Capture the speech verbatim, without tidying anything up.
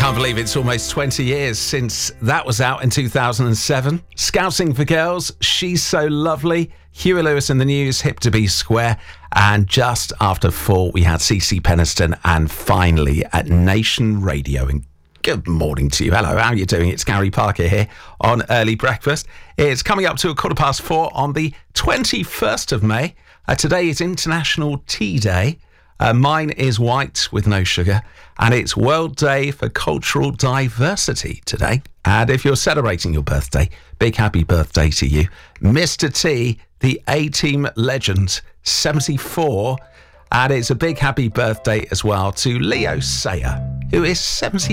Can't believe it's almost twenty years since that was out in two thousand seven. Scouting for Girls, She's So Lovely, Huey Lewis and the News, Hip to Be Square. And just after four, we had C C Peniston and finally at Nation Radio. And good morning to you. Hello, how are you doing? It's Gary Parker here on Early Breakfast. It's coming up to a quarter past four on the twenty-first of May. Uh, today is International Tea Day. Uh, mine is white with no sugar, and it's World Day for Cultural Diversity today. And if you're celebrating your birthday, big happy birthday to you. Mister T, the A-Team legend, seventy-four, and it's a big happy birthday as well to Leo Sayer, who is seventy.